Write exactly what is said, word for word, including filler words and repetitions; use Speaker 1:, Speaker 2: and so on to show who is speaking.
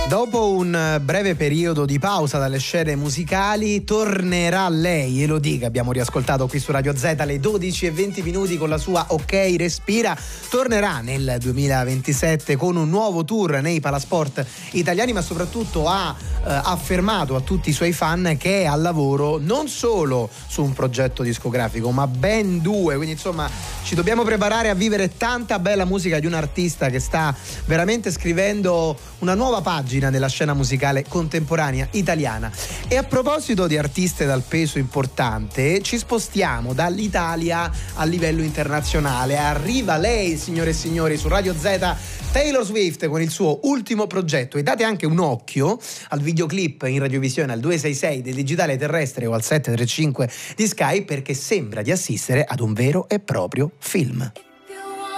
Speaker 1: Dopo un breve periodo di pausa dalle scene musicali, tornerà lei, e lo dica, abbiamo riascoltato qui su Radio Z alle dodici e venti minuti con la sua Ok Respira, tornerà nel duemilaventisette con un nuovo tour nei palasport italiani, ma soprattutto ha eh, affermato a tutti i suoi fan che è al lavoro non solo su un progetto discografico, ma ben due, quindi insomma ci dobbiamo preparare a vivere tanta bella musica di un artista che sta veramente scrivendo una nuova pagina nella scena musicale contemporanea italiana. E a proposito di artiste dal peso importante, ci spostiamo dall'Italia a livello internazionale. Arriva lei, signore e signori, su Radio Z, Taylor Swift con il suo ultimo progetto, e date anche un occhio al videoclip in radiovisione al due sei sei del digitale terrestre o al sette tre cinque di Sky, perché sembra di assistere ad un vero e proprio film.